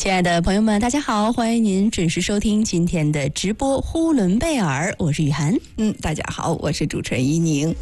亲爱的朋友们，大家好，欢迎您准时收听今天的直播呼伦贝尔，我是雨涵。 大家好，我是主持人依宁。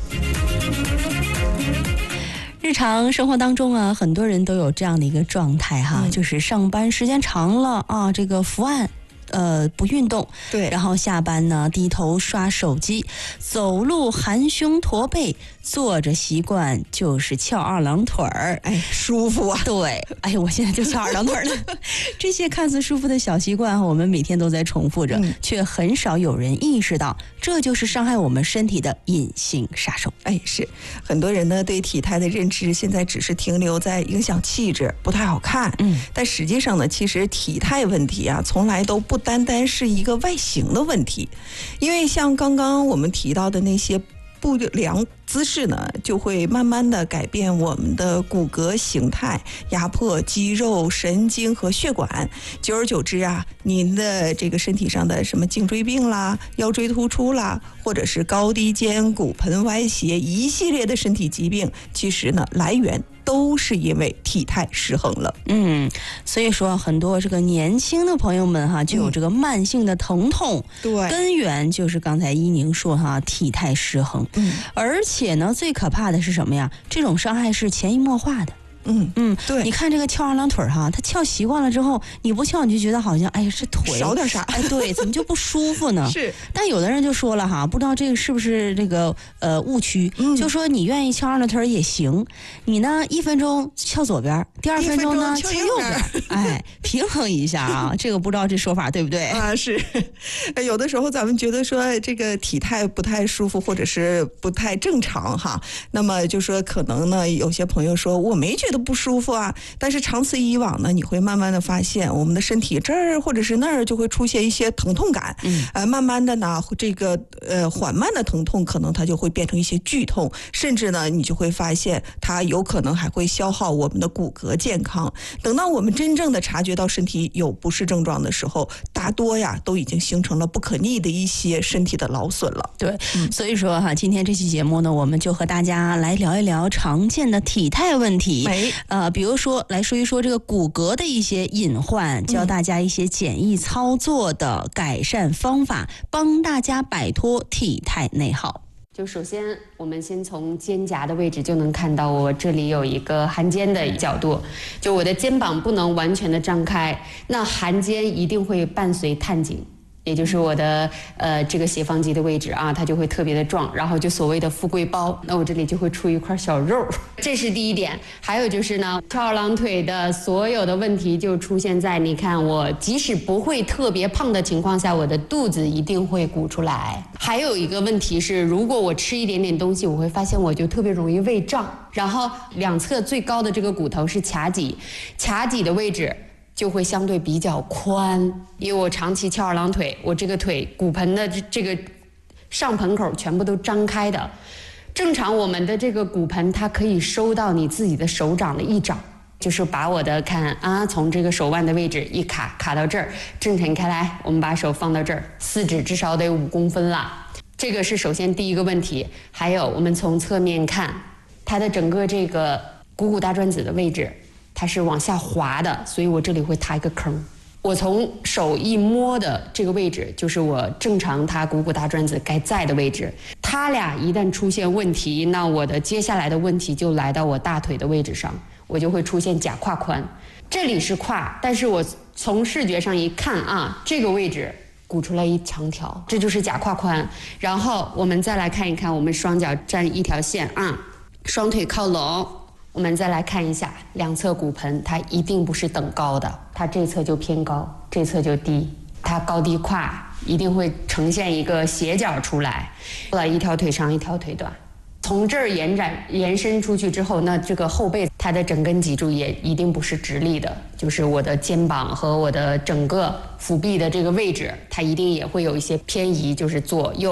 日常生活当中啊，很多人都有这样的一个状态哈，就是上班时间长了啊，这个伏案。不运动， 对， 然后下班呢低头刷手机，走路含胸驼背，坐着习惯就是翘二郎腿儿， 哎，舒服啊！ 对，哎，我现在就翘二郎腿了。这些看似舒服的小习惯，我们每天都在重复着，却很少有人意识到，这就是伤害我们身体的隐形杀手。 哎，是很多人呢对体态的认知现在只是停留在影响气质，不太好看。但实际上呢，其实体态问题啊，从来都不单单是一个外形的问题，因为像刚刚我们提到的那些不良姿势呢，就会慢慢的改变我们的骨骼形态，压迫肌肉、神经和血管。久而久之啊，您的这个身体上的什么颈椎病啦、腰椎突出啦，或者是高低肩、骨盆歪斜一系列的身体疾病，其实呢来源都是因为体态失衡了。 所以说很多这个年轻的朋友们哈，就有这个慢性的疼痛， 对， 根源就是刚才依宁说哈，体态失衡。而且呢，最可怕的是什么呀？这种伤害是潜移默化的。 对， 你看这个翘二郎腿哈，他翘习惯了之后，你不翘你就觉得好像哎呀这腿少点啥， 哎对，怎么就不舒服呢？ 是， 但有的人就说了哈，不知道这个是不是这个误区，就说你愿意翘二郎腿也行，你呢1分钟翘左边，第2分钟呢翘右边，哎，平衡一下啊，这个不知道这说法对不对啊？是，有的时候咱们觉得说这个体态不太舒服，或者是不太正常哈，那么就说可能呢，有些朋友说我没觉得不舒服啊，但是长此以往呢，你会慢慢的发现我们的身体这儿或者是那儿就会出现一些疼痛感，慢慢的呢，这个缓慢的疼痛可能它就会变成一些剧痛，甚至呢你就会发现它有可能还会消耗我们的骨骼健康。等到我们真正的察觉到身体有不适症状的时候，大多呀都已经形成了不可逆的一些身体的劳损了。 对，所以说哈，今天这期节目呢，我们就和大家来聊一聊常见的体态问题。比如说来说一说这个骨骼的一些隐患，教大家一些简易操作的改善方法，帮大家摆脱体态内耗。 就首先我们先从肩胛的位置就能看到，我这里有一个含肩的角度，就我的肩膀不能完全的张开，那含肩一定会伴随探颈，也就是我的这个斜方肌的位置啊，它就会特别的壮，然后就所谓的富贵包，那我这里就会出一块小肉，这是第一点。还有就是呢，翘二郎腿的所有的问题就出现在，你看我即使不会特别胖的情况下，我的肚子一定会鼓出来。还有一个问题是，如果我吃一点点东西，我会发现我就特别容易胃胀，然后两侧最高的这个骨头是髂脊，髂脊的位置就会相对比较宽，因为我长期翘二郎腿，我这个腿骨盆的这个上盆口全部都张开的。正常我们的这个骨盆它可以收到你自己的手掌的一掌，就是把我的看啊，从这个手腕的位置一卡到这儿，正沉开来，我们把手放到这儿，4指至少得5公分了。这个是首先第一个问题。还有我们从侧面看，它的整个这个股骨大转子的位置，它是往下滑的，所以我这里会塌一个坑。我从手一摸的这个位置，就是我正常它股骨大转子该在的位置。它俩一旦出现问题，那我的接下来的问题就来到我大腿的位置上，我就会出现假胯宽。这里是胯，但是我从视觉上一看啊，这个位置鼓出来一长条，这就是假胯宽。然后我们再来看一看，我们双脚站一条线啊，双腿靠拢。我们再来看一下两侧骨盆，它一定不是等高的，它这侧就偏高，这侧就低，它高低胯一定会呈现一个斜角出来，一条腿长一条腿短。从这儿延伸出去之后，那这个后背它的整根脊柱也一定不是直立的，就是我的肩膀和我的整个腹壁的这个位置，它一定也会有一些偏移，就是左右